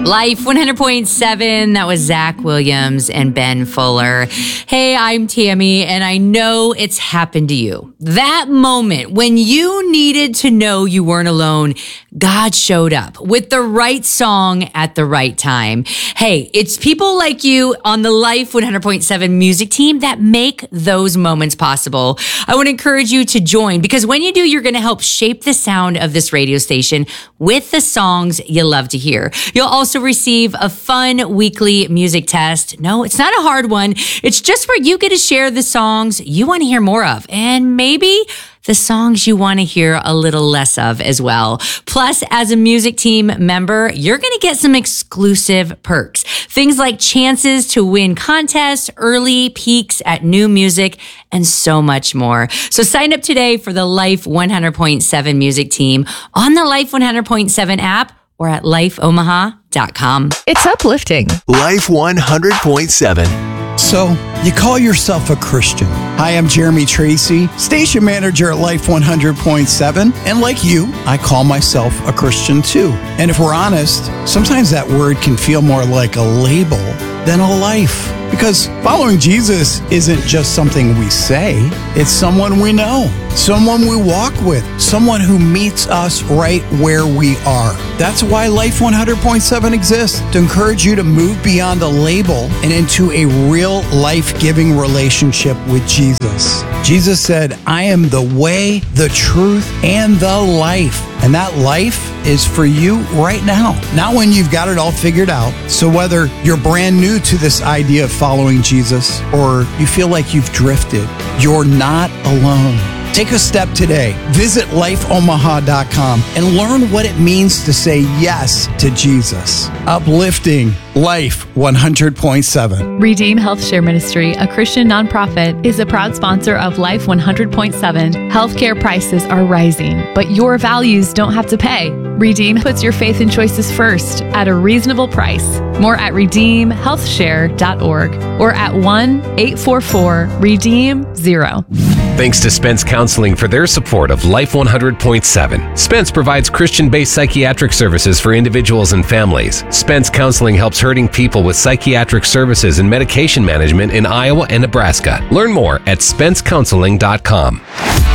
Life 100.7, that was Zach Williams and Ben Fuller. Hey, I'm Tammy, and I know it's happened to you. That moment when you needed to know you weren't alone, God showed up with the right song at the right time. Hey, it's people like you on the Life 100.7 music team that make those moments possible. I want to encourage you to join, because when you do, you're going to help shape the sound of this radio station with the songs you love to hear. You'll also receive a fun weekly music test. No, it's not a hard one. It's just where you get to share the songs you want to hear more of, and maybe the songs you want to hear a little less of as well. Plus, as a music team member, you're going to get some exclusive perks. Things like chances to win contests, early peeks at new music, and so much more. So sign up today for the Life 100.7 music team on the Life 100.7 app or at lifeomaha.com. It's uplifting. Life 100.7. So, you call yourself a Christian. Hi, I'm Jeremy Tracy, station manager at Life 100.7. And like you, I call myself a Christian too. And if we're honest, sometimes that word can feel more like a label than a life. Because following Jesus isn't just something we say, it's someone we know, someone we walk with, someone who meets us right where we are. That's why Life 100.7 exists, to encourage you to move beyond a label and into a real life-giving relationship with Jesus. Jesus said, I am the way, the truth, and the life. And that life is for you right now, not when you've got it all figured out. So whether you're brand new to this idea of following Jesus or you feel like you've drifted, you're not alone. Take a step today. Visit lifeomaha.com and learn what it means to say yes to Jesus. Uplifting Life 100.7. Redeem Health Share Ministry, a Christian nonprofit, is a proud sponsor of Life 100.7. Healthcare prices are rising, but your values don't have to pay. Redeem puts your faith and choices first at a reasonable price. More at redeemhealthshare.org or at 1-844-REDEEM-0. Thanks to Spence Counseling for their support of Life 100.7. Spence provides Christian-based psychiatric services for individuals and families. Spence Counseling helps hurting people with psychiatric services and medication management in Iowa and Nebraska. Learn more at spencecounseling.com.